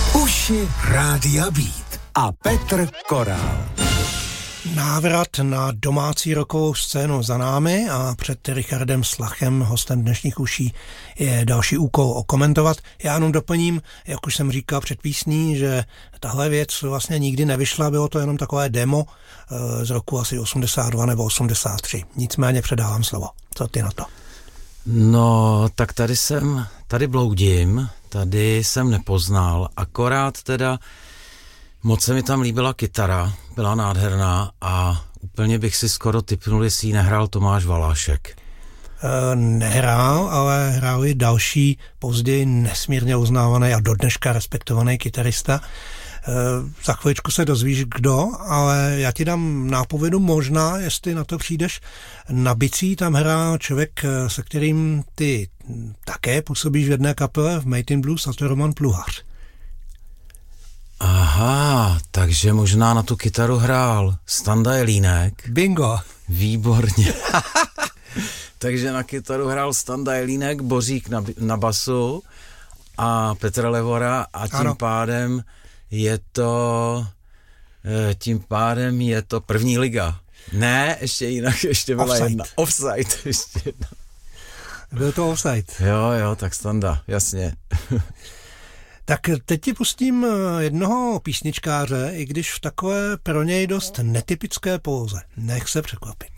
Uši Rádia Beat a Petr Korál. Návrat na domácí rockovou scénu za námi a před Richardem Slachem, hostem dnešních uší, je další úkol okomentovat. Já jenom doplním, jak už jsem říkal před písní, že tahle věc vlastně nikdy nevyšla, bylo to jenom takové demo z roku asi 82 nebo 83. Nicméně předávám slovo. Co ty na to? No, tak tady bloudím, tady jsem nepoznal, akorát teda moc se mi tam líbila kytara, byla nádherná a úplně bych si skoro tipnul, jestli ji nehrál Tomáš Valášek. Nehrál, ale hrál i další, později nesmírně uznávaný a dodneška respektovaný kytarista. Za chviličku se dozvíš kdo, ale já ti dám nápovědu možná, jestli na to přijdeš. Na bicí tam hrál člověk, se kterým ty také působíš v jedné kapele v Made in Blues, a to je Roman Pluhař. Aha, takže možná na tu kytaru hrál Standa Jelínek. Bingo. Výborně. Takže na kytaru hrál Standa Jelínek, Bořík na basu a Petr Levora a tím pádem je to první liga. Ne, ještě jinak, ještě byla Offside. jedna. Offside, ještě jedna. Byl to Offside. Jo, tak Standa, jasně. Tak teď ti pustím jednoho písničkáře, i když v takové pro něj dost netypické póze. Nech se překvapit.